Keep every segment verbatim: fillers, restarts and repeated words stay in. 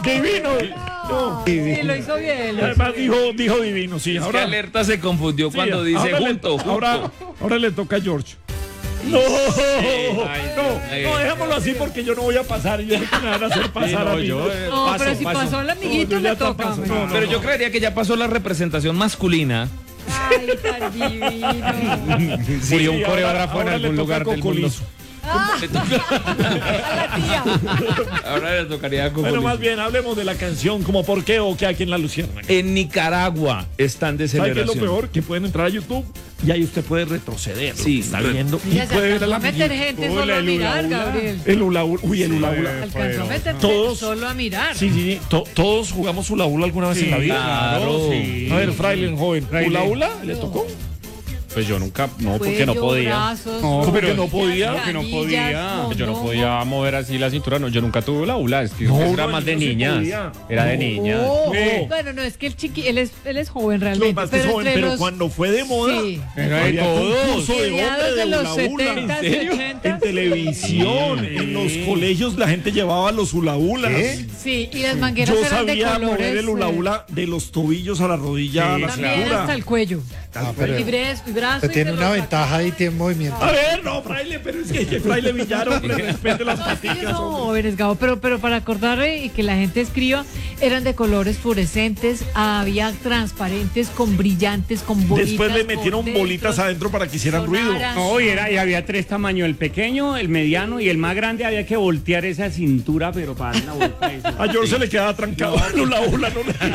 Divino. No. Sí, lo hizo bien. Lo Además hizo bien. dijo, dijo divino, sí. Es Ahora, que Alerta se confundió sí, cuando dice ahora le- junto, junto. Ahora, ahora le toca a George. No, no, no, dejémoslo así porque yo no voy a pasar y yo sé que me van a hacer pasar a mí. No, pero si pasó el amiguito, No, yo le ya toca. paso. hombre. No, no. Pero yo creería que ya pasó la representación masculina. Ay, tan divino. Murió un Sí, coreógrafo ahora- en ahora le algún toca lugar a del mundo. Cocolizo. Le toca- A la tía. Ahora le tocaría con Bueno, más bien, hablemos de la canción, como por qué o qué aquí en la Luciérnaga. En Nicaragua están de ¿Sabe qué es lo celebración. peor? Que pueden entrar a YouTube y ahí usted puede retroceder. lo Sí, que está re- viendo. Y Mira, se puede ver a alcanzó la a meter gente Hola, solo a el mirar, hula hula. Gabriel. El hula hula. Uy, el hula hula. Alcanzó a meter Todos- solo a mirar. Sí, sí, sí. To- todos jugamos hula hula alguna vez en la vida. claro. sí. A ver, Fraile, joven. Fraile. ¿Hula hula? ¿Le tocó? Pues yo nunca, no, porque no Cuello, podía. brazos, No, ¿Cómo pero que no podía? rodillas, Que no canillas, podía. Yo no mondongo. podía mover así la cintura. No, yo nunca tuve la hula. Es que No, eso era no, más yo de no se niñas. podía. Era de No. niñas. Oh, No. Bueno, no, es que el chiqui, él es, él es joven Lo realmente. más que es joven, entre pero los- cuando fue de moda, Sí. Era de había todos. concurso de Mediados hombre de de los hula hula. setentas, ¿En serio? ochentas. En televisión, en los colegios la gente llevaba los hula hulas. Sí, y las mangueras Yo eran de sabía colores. mover el hula eh, hula de los tobillos a la rodilla a la También cintura. hasta el cuello. Ah, pero Y bres- y brazo. usted y tiene se una lo ventaja ahí, tiene movimiento. A ver, no, Fraile, pero es que, que Fraile Villar, hombre, respete las saca. Ellos paticas, son hombre. jóvenes, Gabo, pero, pero para acordar eh, y que la gente escriba, eran de colores fluorescentes, había transparentes con brillantes, con bolitas. Después le por metieron dentro. bolitas adentro para que hicieran ruido. Sonaran. No, y, era, y había tres tamaños, el pequeño, el mediano y el más grande. Había que voltear esa cintura, pero para dar la vuelta a eso. A George se le quedaba trancado el hula hula, no le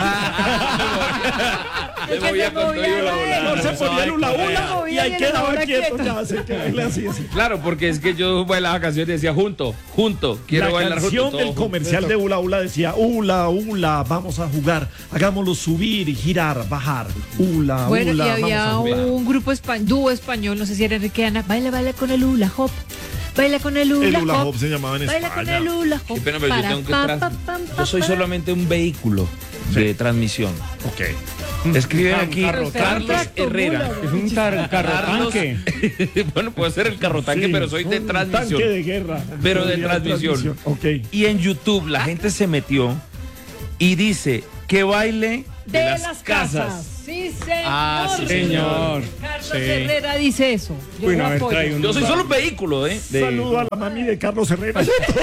El que movía se con todo y movía hula era hula. él. George se ponía el hula Se hula movía y ahí y el quedaba hula quieto, quieto. ya se quedaba así, así. Claro, porque es que yo bailaba canciones y decía junto, junto, quiero La bailar canción junto. del todo junto. comercial de hula hula decía hula hula, vamos a jugar, hagámoslo subir, girar, bajar, hula Bueno, hula, y vamos había a jugar. un grupo español, dúo español, no sé si era Enrique Ana, baila, baila con el hula hop, baila con el hula, El hula hop, hop se llamaba en baila con España. el hula hop. Qué pena, pero yo para, tengo que pa, trans- pa, pam, Yo pa, soy pa. solamente un vehículo de transmisión. Ok. Escriben Carro- aquí carro- Carlos tracto, Herrera. mula, Es un tar- carro Carlos- tanque. Bueno, puede ser el carro tanque, Sí, pero soy de un transmisión. Tanque de guerra. Pero de Sería transmisión. Ok. Y en YouTube la gente se metió y dice que baile de, De las, casas. Sí, señor. Ah, sí, señor. Carlos Sí. Herrera dice eso. Yo Bueno, lo a ver, apoyo. trae un- Yo soy solo un vehículo, ¿eh? De- Saludo a la mami de Carlos Herrera.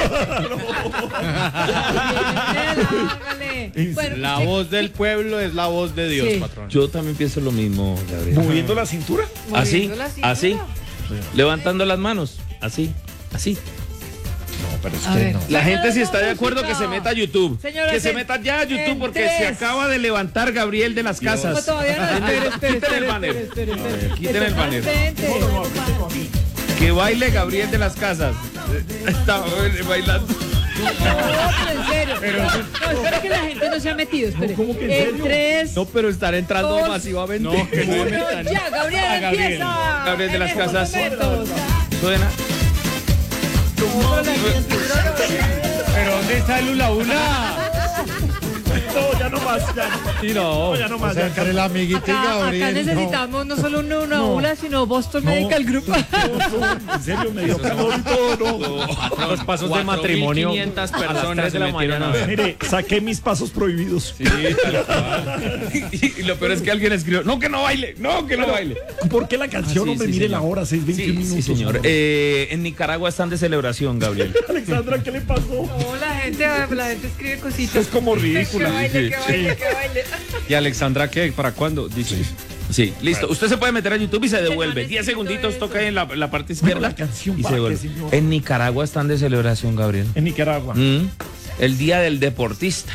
Hágale. Bueno, La usted- voz del pueblo es la voz de Dios, Sí. patrón. Yo también pienso lo mismo, Gabriel. Moviendo la cintura. Así, moviendo la cintura. así, levantando las manos, así, así. No, pero es A ver. La gente Señora, si está de no, acuerdo que música. se meta a YouTube. Señora, que se en- meta ya a YouTube en porque tres. se acaba de levantar Gabriel de las No, casas. todavía no. Espere, espere, Quiten el espere, banner. espere, espere, espere. Quiten el banner. Vente. Que baile Gabriel de las casas. Está bailando. No, pero en serio. No, espera que la gente no se ha metido. Espere. ¿cómo que en En serio? tres. No, pero estar entrando Dos. masivamente. No, que no me uno, metan. ya, Gabriel, A Gabriel. empieza. Gabriel de las En estos casas. momentos. Suena. ¿Pero dónde está el hula hula? No, ya no más. Ya, Sí, no. no, ya no O más. sea, Ya, entre la amiguita y Acá, Gabriel. acá no. necesitamos no solo una, una aula, sino Boston No. Medical Group. En serio, me dio calor y todo, no. Los pasos de matrimonio. quinientas a las personas tres de la se metieron mañana. a ver. Mire, saqué mis pasos prohibidos. Sí, tal cual. Y lo peor es que alguien escribió, no que no baile, no que no baile. ¿Por qué la canción, Ah, sí, hombre? sí, Mire señor. la hora, seis veintiún Sí, sí, minutos. señor. Eh, en Nicaragua están de celebración, Gabriel. Alexandra, ¿qué le pasó? No, la gente, la gente escribe cositas. Es como ridícula. Que baile, que Sí. baile, que baile. ¿Y Alexandra qué? ¿Para cuándo? Dice. Sí, listo. Usted se puede meter a YouTube y se devuelve. han Diez escrito segunditos eso. toca ahí en la, en la parte Bueno, izquierda. la canción, y ¿para se qué, devuelve. señor? En Nicaragua están de celebración, Gabriel. En Nicaragua. Mm. El Día del Deportista.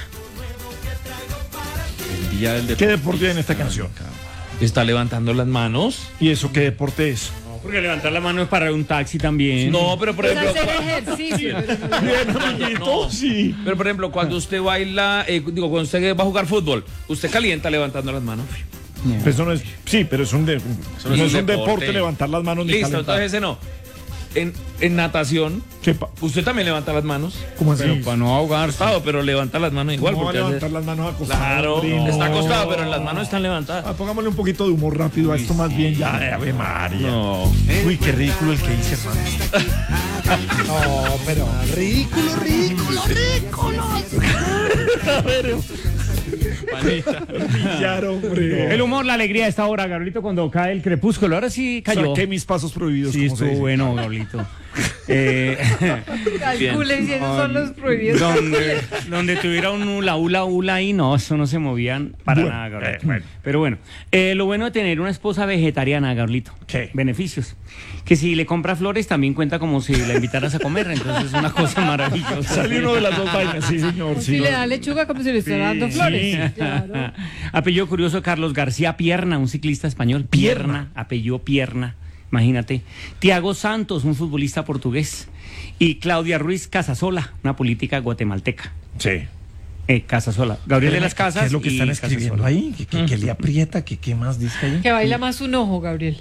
El día del ¿Qué deporte. deporte hay en esta canción? Está levantando las manos. ¿Y eso qué deporte es? Porque levantar la mano es para un taxi también. No, pero por Es ejemplo. hacer ejercicio. pero no- Bien, amiguito, No. sí. Pero por ejemplo, cuando usted baila, eh, digo, cuando usted va a jugar fútbol, usted calienta levantando las manos. Pero eso no es, sí, pero es un, de- no es un deporte. levantar las manos ni Listo, calentar. entonces ese no. En, en natación, ¿Qué pa- usted también levanta las manos. ¿Cómo así? Pero para no ahogarse. Acostado, pero levanta las manos igual. ¿Cómo va a porque levantar hace- las manos acostadas? Claro, hombre? está No. acostado, pero las manos están levantadas. Ah, pongámosle un poquito de humor rápido a esto más bien ya, de Ave María. No. Uy, qué ridículo el que hice, hermano. No, pero ridículo, ridículo, ridículo. Panita. Pillar, hombre. El humor, la alegría de esta hora, Gabrielito, cuando cae el crepúsculo. Ahora sí cayó. Saqué mis pasos prohibidos. Sí, como se estuvo dice. bueno, Gabrielito. Eh, Calculen si esos son los prohibidos. donde, donde tuviera un hula hula hula ahí, no, eso no se movían para Bueno, nada, Gabrielito. eh, bueno. Pero bueno, eh, lo bueno de tener una esposa vegetariana, Gabrielito. ¿Qué? Beneficios. Que si le compra flores también cuenta como si la invitaras a comer, entonces es una cosa maravillosa. Sale uno de las dos vainas, sí, señor. O sí. si le da lechuga como si le estuviera dando Sí. flores. Claro. Apellido curioso, Carlos García Pierna, un ciclista español. Pierna, apellido Pierna, imagínate. Tiago Santos, un futbolista portugués. Y Claudia Ruiz Casasola, una política guatemalteca. Sí. Eh, Casasola. Gabriel de las Casas. ¿Qué es lo que y están escribiendo Casasola. ahí? ¿Qué, qué- qué le aprieta? ¿Qué, qué más dice ahí? Que baila más un ojo, Gabriel.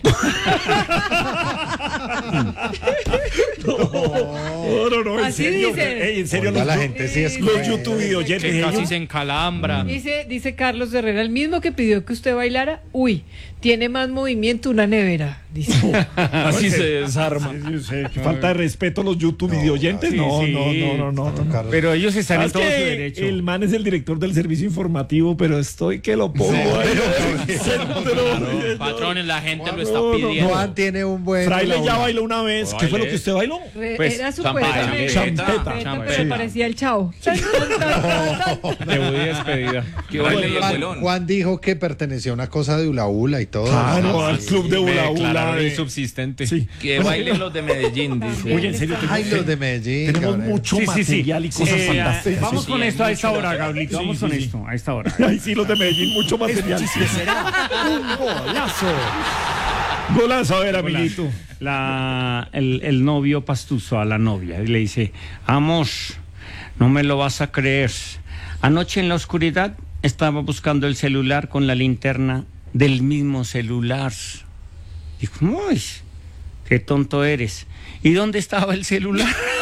No, no, no, en Así serio. dice. Ey, en serio, Oiga, los, la gente sí es los cruel. YouTube videoyentes. Que casi ellos- se encalambra. Dice, dice Carlos Herrera, el mismo que pidió que usted bailara, uy, tiene más movimiento una nevera, dice. Así se desarma. Sí, sí, sí, qué falta de respeto a los YouTube videoyentes. sí, No, sí. no, no, no, no, no. Carlos. Pero ellos están en ¿Sabes todo su que derecho. el man es el director del servicio informativo, pero estoy que lo pongo ahí. Se lo- se lo- Patrones, la gente lo está No, no, pidiendo. Juan tiene un buen. Fraile ya hula hula. bailó una vez. ¿Qué fue lo que usted bailó? Re- Pues, Era champeta, supuestamente champeta, champeta, champeta. pero parecía el chavo. Debut y despedida. Que baile el Juan, abuelón. Juan dijo que pertenecía a una cosa de hula hula y todo. Claro, Ah, al sí. club de Hula Me Hula. declararon de- insubsistente. Sí. Que bailen los de Medellín, dice. Oye, en serio, Ay, tenemos, los de Medellín. tenemos cabrón. mucho Sí, sí, sí. material y cosas Eh, fantásticas. Vamos Sí, con sí, esto a hay esta mucho hora, material. Gabrielito. Sí, Vamos sí, con sí. esto a esta hora. Ay, sí, los de Medellín, mucho material. Un golazo. Golazo, a ver, amiguito. La, el, el novio pastuso a la novia y le dice, amor, no me lo vas a creer. Anoche en la oscuridad estaba buscando el celular con la linterna del mismo celular. Dijo, uy, qué tonto eres. ¿Y dónde estaba el celular?